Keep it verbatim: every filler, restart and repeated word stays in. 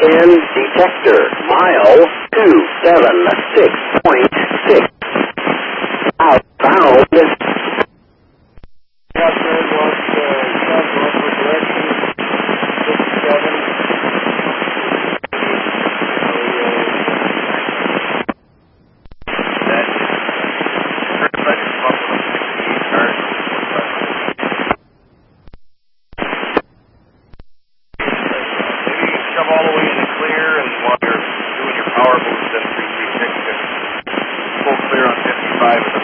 in detector, mile two seven six point six. Outbound. Southward was uh, southwestward direction, fifty-seven. That certified to come up with a sixty-eight card. Maybe shove all the way in the clear, and while you're doing your power boost, then three three six, full clear on fifty-five.